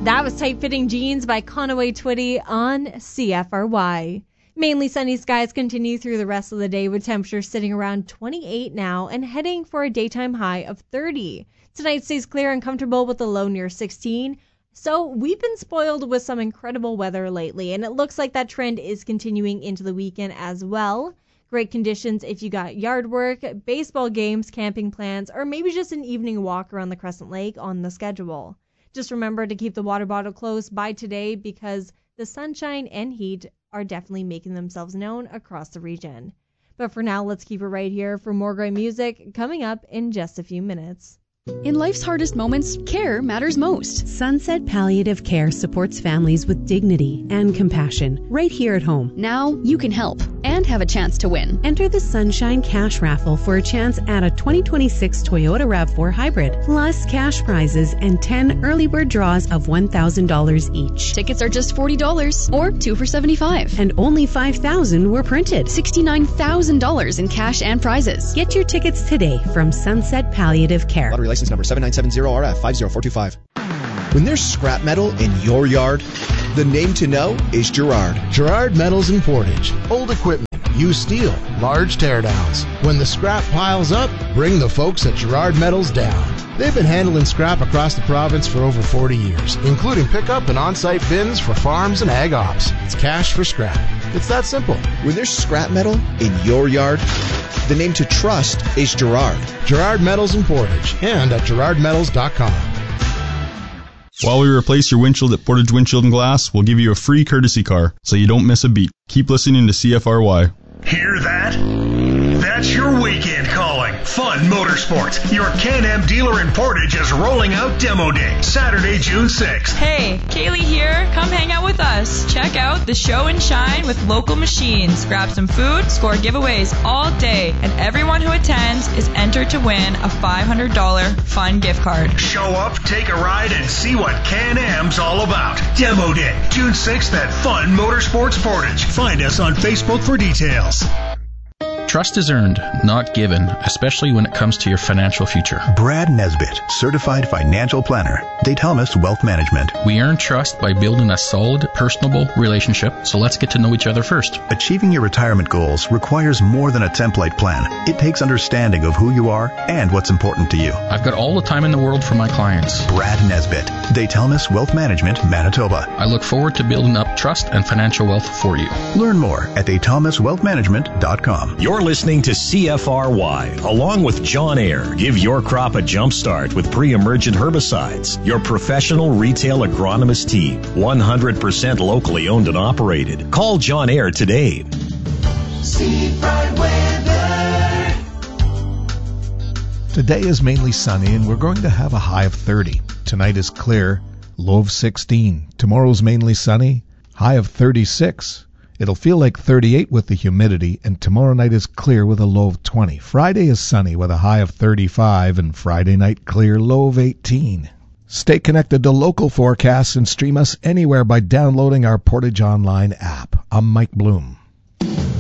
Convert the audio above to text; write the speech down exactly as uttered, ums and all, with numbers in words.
That was Tight Fitting Jeans by Conaway Twitty on C F R Y. Mainly sunny skies continue through the rest of the day with temperatures sitting around twenty-eight now and heading for a daytime high of thirty. Tonight stays clear and comfortable with a low near sixteen. So we've been spoiled with some incredible weather lately, and it looks like that trend is continuing into the weekend as well. Great conditions if you got yard work, baseball games, camping plans, or maybe just an evening walk around the Crescent Lake on the schedule. Just remember to keep the water bottle close by today because the sunshine and heat are definitely making themselves known across the region. But for now, let's keep it right here for more great music coming up in just a few minutes. In life's hardest moments, care matters most. Sunset Palliative Care supports families with dignity and compassion right here at home. Now you can help and have a chance to win. Enter the Sunshine Cash Raffle for a chance at a twenty twenty-six Toyota RAV four Hybrid, plus cash prizes and ten early bird draws of one thousand dollars each. Tickets are just forty dollars or two for seventy-five dollars. And only five thousand dollars were printed. sixty-nine thousand dollars in cash and prizes. Get your tickets today from Sunset Palliative Care. Lottery license number seven nine seven zero R F five zero four two five. When there's scrap metal in your yard, the name to know is Girard. Girard Metals in Portage. Old equipment, used steel, large teardowns. When the scrap piles up, bring the folks at Girard Metals down. They've been handling scrap across the province for over forty years, including pickup and on-site bins for farms and ag ops. It's cash for scrap. It's that simple. When there's scrap metal in your yard, the name to trust is Girard. Girard Metals in Portage and at girard metals dot com. While we replace your windshield at Portage Windshield and Glass, we'll give you a free courtesy car so you don't miss a beat. Keep listening to C F R Y. Hear that? That's your weekend calling. Fun Motorsports. Your Can-Am dealer in Portage is rolling out Demo Day, Saturday, June sixth. Hey, Kaylee here. Come hang out with us. Check out the show and shine with local machines. Grab some food, score giveaways all day, and everyone who attends is entered to win a five hundred dollars fun gift card. Show up, take a ride, and see what Can-Am's all about. Demo Day, June sixth at Fun Motorsports Portage. Find us on Facebook for details. Trust is earned, not given, especially when it comes to your financial future. Brad Nesbitt, Certified Financial Planner, Daytomis Wealth Management. We earn trust by building a solid, personable relationship, so let's get to know each other first. Achieving your retirement goals requires more than a template plan. It takes understanding of who you are and what's important to you. I've got all the time in the world for my clients. Brad Nesbitt, Daytomis Wealth Management, Manitoba. I look forward to building up trust and financial wealth for you. Learn more at daytomis wealth management dot com. You're listening to C F R Y, along with John Ayer. Give your crop a jump start with pre-emergent herbicides. Your professional retail agronomist team, one hundred percent locally owned and operated. Call John Ayer today. Seafront weather. Today is mainly sunny, and we're going to have a high of thirty. Tonight is clear, low of sixteen. Tomorrow's mainly sunny, high of thirty-six. It'll feel like thirty-eight with the humidity, and tomorrow night is clear with a low of twenty. Friday is sunny with a high of thirty-five, and Friday night clear, low of eighteen. Stay connected to local forecasts and stream us anywhere by downloading our Portage Online app. I'm Mike Bloom.